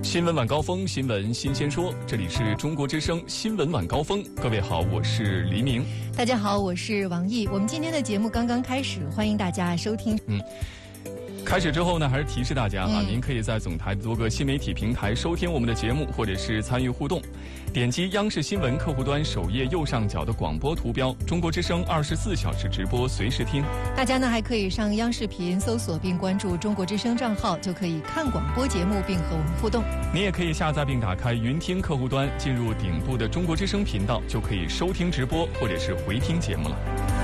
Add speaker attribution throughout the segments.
Speaker 1: 新闻晚高峰，新闻新鲜说，这里是中国之声新闻晚高峰。各位好，我是黎明。
Speaker 2: 大家好，我是王毅。我们今天的节目刚刚开始，欢迎大家收听。
Speaker 1: 开始之后呢，还是提示大家您可以在总台多个新媒体平台收听我们的节目，或者是参与互动。点击央视新闻客户端首页右上角的广播图标，中国之声24小时直播，随时听。
Speaker 2: 大家呢还可以上央视频搜索并关注中国之声账号，就可以看广播节目并和我们互动。
Speaker 1: 你也可以下载并打开云听客户端，进入顶部的中国之声频道，就可以收听直播或者是回听节目了。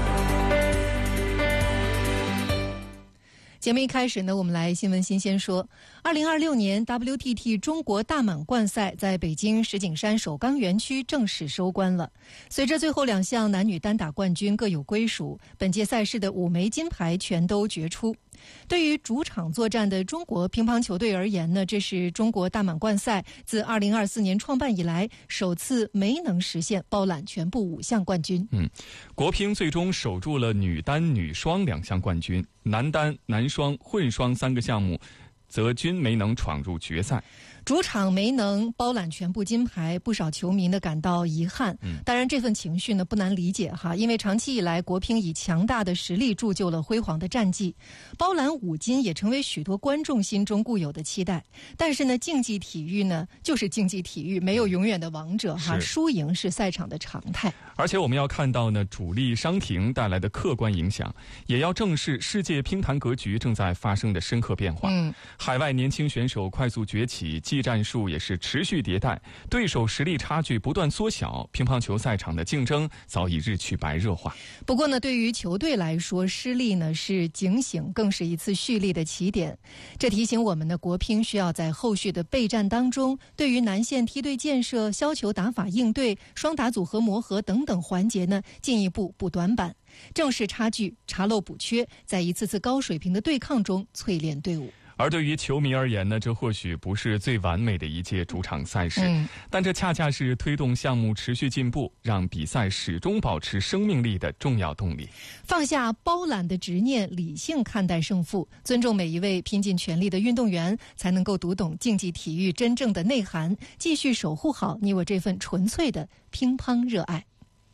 Speaker 2: 节目一开始呢，我们来新闻新鲜说。2026年 WTT 中国大满贯赛在北京石景山首钢园区正式收官了。随着最后2项男女单打冠军各有归属，本届赛事的5枚金牌全都决出。对于主场作战的中国乒乓球队而言呢，这是中国大满贯赛自2024年创办以来首次没能实现包揽全部5项冠军。
Speaker 1: 国乒最终守住了女单、女双2项冠军，男单、男双、混双3个项目则均没能闯入决赛。
Speaker 2: 主场没能包揽全部金牌，不少球迷呢感到遗憾。当然这份情绪呢不难理解哈，因为长期以来国乒以强大的实力铸就了辉煌的战绩，包揽5金也成为许多观众心中固有的期待。但是呢，竞技体育呢就是竞技体育，没有永远的王者哈，输赢是赛场的常态。
Speaker 1: 而且我们要看到呢，主力伤停带来的客观影响，也要正视世界乒坛格局正在发生的深刻变化。海外年轻选手快速崛起，技战术也是持续迭代，对手实力差距不断缩小，乒乓球赛场的竞争早已日趋白热化。
Speaker 2: 不过呢，对于球队来说，失利呢是警醒，更是一次蓄力的起点。这提醒我们的国乒需要在后续的备战当中，对于南线梯队建设、削球打法应对、双打组合磨合等等环节呢，进一步补短板，正视差距，查漏补缺，在一次次高水平的对抗中淬炼队伍。
Speaker 1: 而对于球迷而言呢，这或许不是最完美的一届主场赛事，但这恰恰是推动项目持续进步，让比赛始终保持生命力的重要动力。
Speaker 2: 放下包揽的执念，理性看待胜负，尊重每一位拼尽全力的运动员，才能够读懂竞技体育真正的内涵，继续守护好你我这份纯粹的乒乓热爱。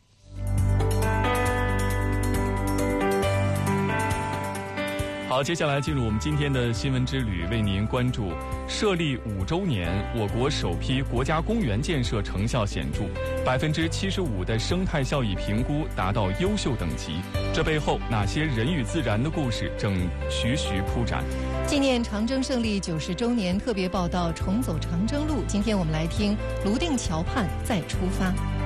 Speaker 1: 好，接下来进入我们今天的新闻之旅，为您关注设立5周年，我国首批国家公园建设成效显著，75%的生态效益评估达到优秀等级。这背后哪些人与自然的故事正徐徐铺展？
Speaker 2: 纪念长征胜利90周年特别报道《重走长征路》，今天我们来听泸定桥畔再出发。